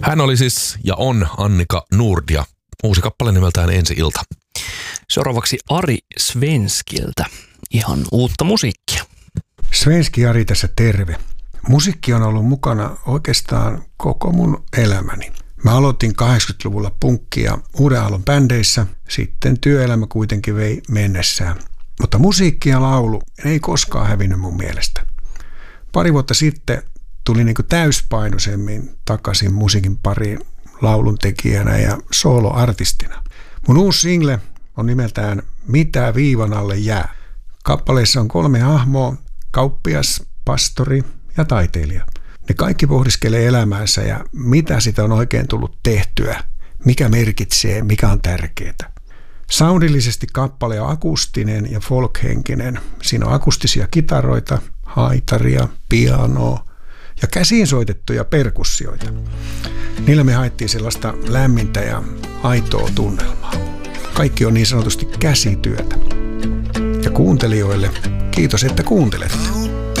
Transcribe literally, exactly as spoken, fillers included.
Hän oli siis ja on Annika Nordh, uusi kappale nimeltään Ensi ilta. Seuraavaksi Ari Svenskiltä. Ihan uutta musiikkia. Svenski Ari tässä terve. Musiikki on ollut mukana oikeastaan koko mun elämäni. Mä aloitin kahdeksankymmentäluvulla punkkia Uuden Aallon bändeissä, sitten työelämä kuitenkin vei mennessään. Mutta musiikki ja laulu ei koskaan hävinnyt mun mielestä. Pari vuotta sitten tuli niin kuin täyspainoisemmin takaisin musiikin pariin lauluntekijänä ja soloartistina. Mun uusi single on nimeltään Mitä viivan alle jää. Kappaleissa on kolme hahmoa, kauppias, pastori ja taiteilija. Ne kaikki pohdiskelee elämäänsä ja mitä sitä on oikein tullut tehtyä, mikä merkitsee, mikä on tärkeää. Soundillisesti kappale on akustinen ja folkhenkinen. Siinä on akustisia kitaroita, haitaria, pianoa ja käsiin soitettuja perkussioita. Niillä me haettiin sellaista lämmintä ja aitoa tunnelmaa. Kaikki on niin sanotusti käsityötä. Ja kuuntelijoille kiitos, että kuuntelette.